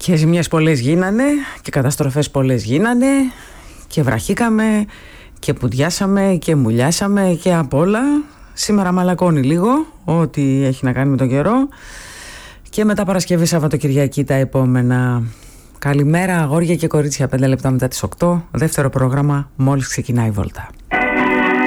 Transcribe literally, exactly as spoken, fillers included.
Και ζημιές πολλές γίνανε και καταστροφές πολλές γίνανε και βραχήκαμε και πουδιάσαμε και μουλιάσαμε και απ' όλα. Σήμερα μαλακώνει λίγο ό,τι έχει να κάνει με τον καιρό και μετά Παρασκευή Σαββατοκυριακή τα επόμενα. Καλημέρα αγόρια και κορίτσια, πέντε λεπτά μετά τις οκτώ, δεύτερο πρόγραμμα μόλις ξεκινάει η βόλτα.